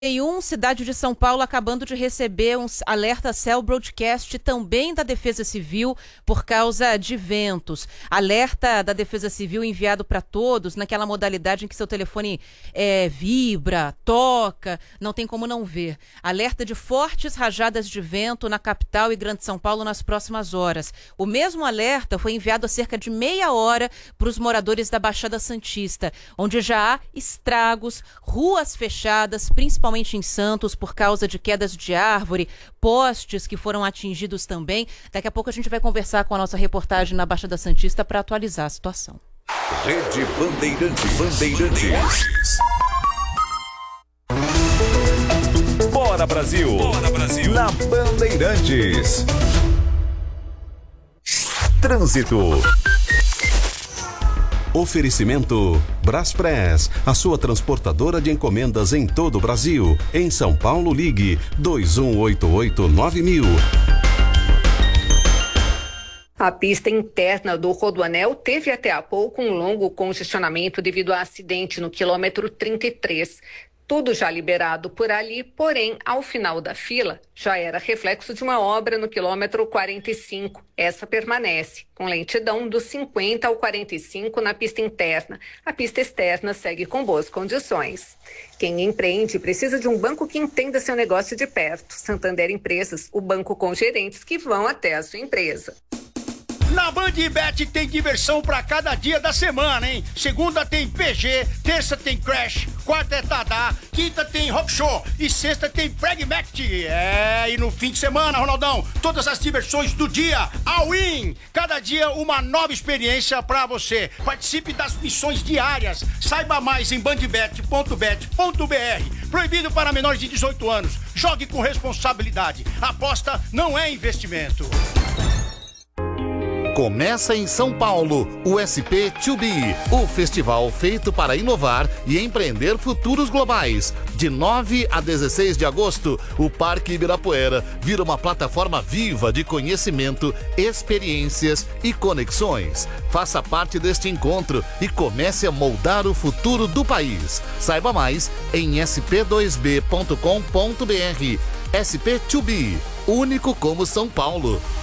Cidade de São Paulo acabando de receber um alerta Cell Broadcast também da Defesa Civil por causa de ventos. Alerta da Defesa Civil enviado para todos naquela modalidade em que seu telefone vibra, toca, não tem como não ver. Alerta de fortes rajadas de vento na capital e Grande São Paulo nas próximas horas. O mesmo alerta foi enviado há cerca de meia hora para os moradores da Baixada Santista, onde já há estragos, ruas fechadas, principalmente em Santos, por causa de quedas de árvore, postes que foram atingidos também. Daqui a pouco a gente vai conversar com a nossa reportagem na Baixada Santista para atualizar a situação. Rede Bandeirantes. Bora Brasil! Bora Brasil! Na Bandeirantes. Trânsito. Oferecimento Braspress, a sua transportadora de encomendas em todo o Brasil. Em São Paulo, ligue 2188-9000. A pista interna do Rodoanel teve até há pouco um longo congestionamento devido a acidente no quilômetro 33. Tudo já liberado por ali, porém, ao final da fila, já era reflexo de uma obra no quilômetro 45. Essa permanece, com lentidão dos 50 ao 45 na pista interna. A pista externa segue com boas condições. Quem empreende precisa de um banco que entenda seu negócio de perto. Santander Empresas, o banco com gerentes que vão até a sua empresa. Na BandBet tem diversão pra cada dia da semana, hein? Segunda tem PG, terça tem Crash, quarta é Tadá, quinta tem Rock Show e sexta tem Pragmatic. E no fim de semana, Ronaldão, todas as diversões do dia, all-in. Cada dia uma nova experiência pra você. Participe das missões diárias. Saiba mais em bandbet.bet.br. Proibido para menores de 18 anos. Jogue com responsabilidade. Aposta não é investimento. Começa em São Paulo, o SP2B, o festival feito para inovar e empreender futuros globais. De 9 a 16 de agosto, o Parque Ibirapuera vira uma plataforma viva de conhecimento, experiências e conexões. Faça parte deste encontro e comece a moldar o futuro do país. Saiba mais em sp2b.com.br. SP2B, único como São Paulo.